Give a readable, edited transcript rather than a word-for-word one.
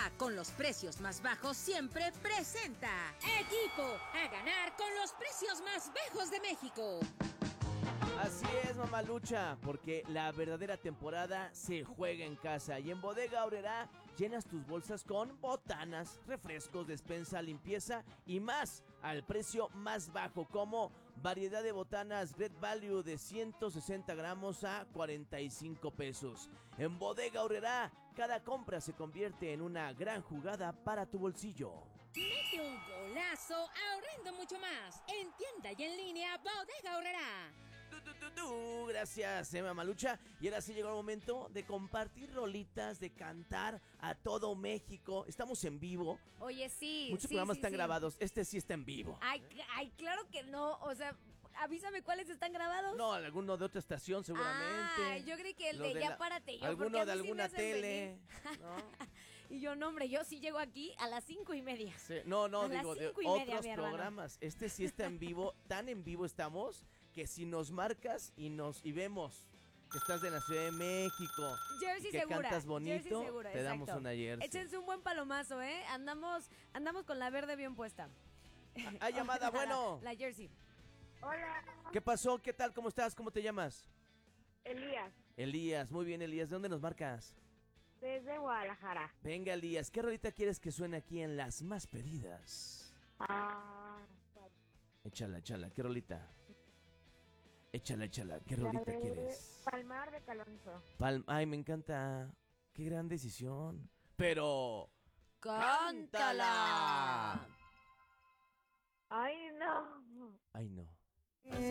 Ahorrera, con los precios más bajos siempre presenta Equipo a ganar con los precios más bajos de México. Así es, mamalucha, porque la verdadera temporada se juega en casa y en Bodega Ahorrera llenas tus bolsas con botanas, refrescos, despensa, limpieza y más al precio más bajo, como variedad de botanas Great Value de 160 gramos a 45 pesos. En Bodega Ahorrera, cada compra se convierte en una gran jugada para tu bolsillo. Mete un golazo ahorrando mucho más. En tienda y en línea, Bodega Ahorrera. Gracias, mamalucha. Y ahora sí llegó el momento de compartir rolitas, de cantar a todo México. Estamos en vivo. Oye, sí. Muchos programas están grabados. Este sí está en vivo. Ay, claro que no. O sea, avísame cuáles están grabados. No, alguno de otra estación seguramente. Ah, yo creí que el de ya párate. Alguno de alguna tele. ¿No? Y yo, no, hombre, yo sí llego aquí a las 5:30. Sí. No, a digo, las de 5:30, otros mi hermano. programas. Este sí está en vivo. Tan en vivo estamos que si nos marcas y vemos que estás de la Ciudad de México, Jersey que segura, cantas bonito, Jersey segura, te damos exacto. una jersey. Échense un buen palomazo, ¿eh? Andamos con la verde bien puesta. Hay llamada, bueno. La Jersey. Hola, ¿Qué pasó? ¿Qué tal? ¿Cómo estás? ¿Cómo te llamas? Elías, Elías, muy bien, Elías. ¿De dónde nos marcas? desde Guadalajara. Venga, Elías, ¿qué rolita quieres que suene aquí en Las Más Pedidas? Échala, ¿qué rolita? Échala, ¿qué rolita quieres? Palmar de Calonzo. Ay, me encanta. Qué gran decisión. Pero... ¡Cántala! Ay, no. Ay, no.